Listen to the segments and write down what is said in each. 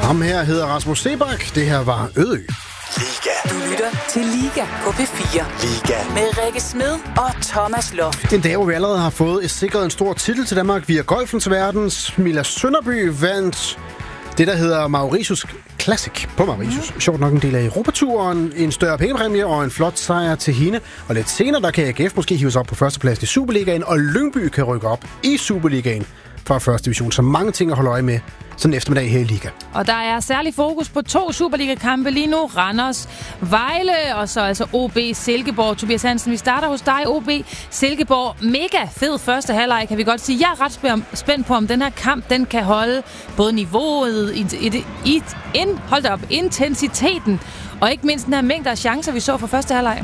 Ham her hedder Rasmus Seebach. Det her var Ødø. Liga. Du lytter til Liga på P4. Liga. Med Rikke Smed og Thomas Loft. En dag, hvor vi allerede har fået sikret en stor titel til Danmark via golfens verden. Mila Sønderby vandt det, der hedder Mauritius Classic på Mauritius. Sjovt nok en del af Europaturen, en større pengepræmie og en flot sejr til hende. Og lidt senere, der kan AGF måske hives op på førstepladsen i Superligaen, og Lyngby kan rykke op i Superligaen fra første division. Så mange ting at holde øje med sådan en eftermiddag her i Liga. Og der er særlig fokus på 2 Superliga-kampe lige nu. Randers, Vejle og så altså OB Silkeborg. Tobias Hansen, vi starter hos dig. OB Silkeborg. Mega fed første halvleg, kan vi godt sige. Jeg er ret spændt på, om den her kamp, den kan holde både niveauet, intensiteten, og ikke mindst den her mængde af chancer, vi så for første halvleg.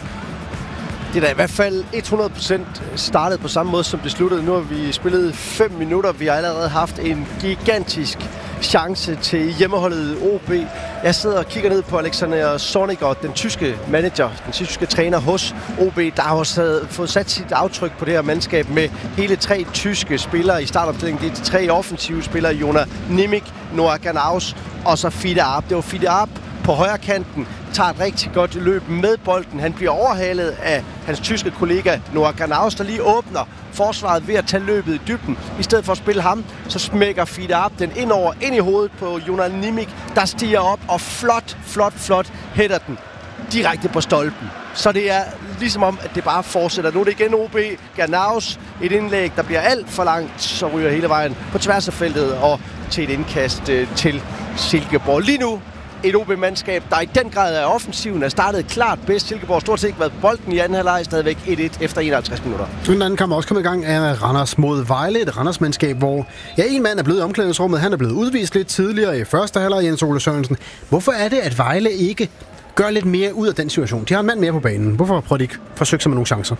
Det er da i hvert fald 100% startet på samme måde, som det sluttede. Nu har vi spillet 5 minutter. Vi har allerede haft en gigantisk chance til hjemmeholdet OB. Jeg sidder og kigger ned på Alexander Zorniger, den tyske manager, den tyske træner hos OB, der har også fået sat sit aftryk på det her mandskab med hele 3 tyske spillere i startopstillingen. Det er de 3 offensive spillere, Jonas Nimick, Noah Ganaus og så Fide Arp. Det var Fide Arp på højre kanten, tager et rigtig godt løb med bolden. Han bliver overhalet af hans tyske kollega Noah Ganaus, der lige åbner forsvaret ved at tage løbet i dybden. I stedet for at spille ham, så smækker Fide Arp den ind i hovedet på Jonas Nimick, der stiger op og flot hætter den direkte på stolpen. Så det er ligesom om, at det bare fortsætter. Nu er det igen OB, Ganaus, et indlæg, der bliver alt for langt, så ryger hele vejen på tværs af feltet og til et indkast til Silkeborg. Lige nu et OB-mandskab, der i den grad er offensiven, er startet klart bedst. Silkeborg stort set ikke været på bolden i anden halvleg, stadigvæk 1-1 efter 51 minutter. Den anden kamp også kommet i gang af Randers mod Vejle, et Randers-mandskab, hvor en mand er blevet i omklædningsrummet, han er blevet udvist lidt tidligere i første halvleg, Jens Ole Sørensen. Hvorfor er det, at Vejle ikke gør lidt mere ud af den situation? De har en mand mere på banen. Hvorfor prøver de ikke forsøge sig med nogle chancer?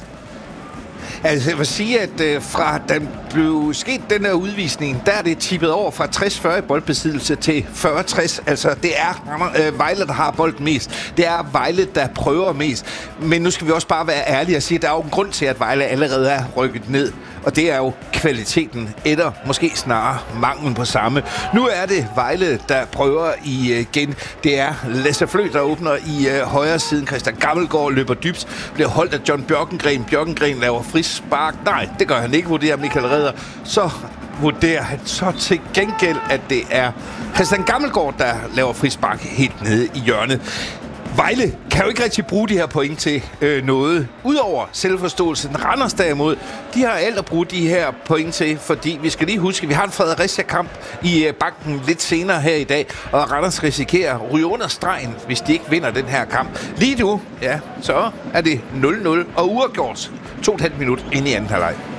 Altså, jeg vil sige, at fra den blev sket den her udvisning, der er det tippet over fra 60-40 i boldbesiddelse til 40-60. Altså, det er Vejle, der har bolden mest. Det er Vejle, der prøver mest. Men nu skal vi også bare være ærlige og sige, at der er jo en grund til, at Vejle allerede er rykket ned. Og det er jo kvaliteten, eller måske snarere manglen på samme. Nu er det Vejle, der prøver igen. Det er Lasse Flø, der åbner i højre siden. Christian Gammelgaard løber dybt. Bliver holdt af John Bjørkengren. Bjørkengren laver frispark. Nej, det gør han ikke, vurderer Michael Redder. Så vurderer han så til gengæld, at det er Christian Gammelgaard, der laver frispark helt nede i hjørnet. Vejle kan jo ikke rigtig bruge de her point til noget. Udover selvforståelsen. Randers derimod, de har alt at bruge de her point til, fordi vi skal lige huske, at vi har en Fredericia-kamp i banken lidt senere her i dag, og Randers risikerer at ryge under stregen, hvis de ikke vinder den her kamp. Lige nu, ja, så er det 0-0 og uafgjort 2,5 minut ind i anden halvleg.